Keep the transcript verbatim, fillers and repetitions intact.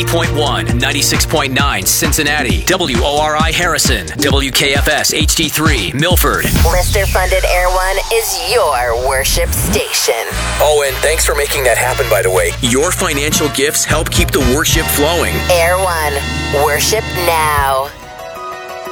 point one, ninety-six point nine Cincinnati, W O R I Harrison, W K F S H D three Milford. Listener-funded Air One is your worship station. Oh, and thanks for making that happen, by the way. Your financial gifts help keep the worship flowing. Air One, worship now.